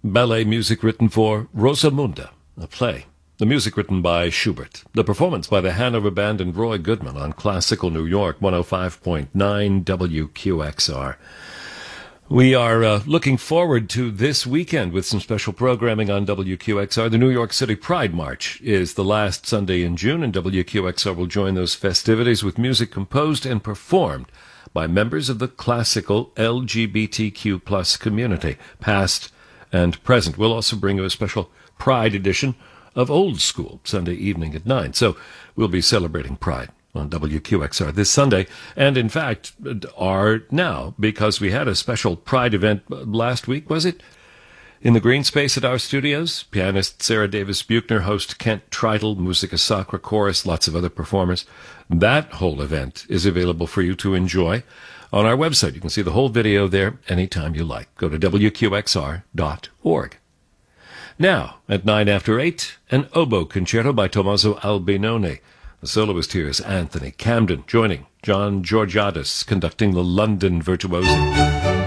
ballet music written for Rosamunde, a play. The music written by Schubert. The performance by the Hanover Band and Roy Goodman on Classical New York, 105.9 WQXR. We are looking forward to this weekend with some special programming on WQXR. The New York City Pride March is the last Sunday in June, and WQXR will join those festivities with music composed and performed by members of the classical LGBTQ plus community, past and present. We'll also bring you a special Pride edition of Old School, Sunday evening at 9. So we'll be celebrating Pride on WQXR this Sunday, and in fact are now, because we had a special Pride event last week, was it? In the green space at our studios, pianist Sarah Davis Buchner, host Kent Tritle, Musica Sacra Chorus, lots of other performers. That whole event is available for you to enjoy on our website. You can see the whole video there anytime you like. Go to WQXR.org. Now, at 8:09, an oboe concerto by Tommaso Albinoni. The soloist here is Anthony Camden, joining John Georgiadis, conducting the London Virtuosi.